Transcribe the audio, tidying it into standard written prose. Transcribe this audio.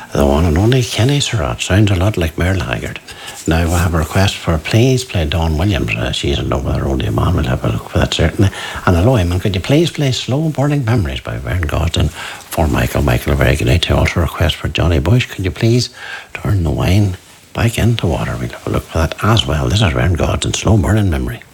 The one and only Kenny Surratt. Sounds a lot like Merle Haggard. Now we have a request for please play Dawn Williams. She's in love with her old man. We'll have a look for that certainly. And hello, Eamon, could you please play Slow Burning Memories by Vern Gosden for Michael? Michael, a very good night. To also request for Johnny Bush. Could you please turn the wine back into water? We'll have a look for that as well. This is Vern Gosden, Slow Burning Memory.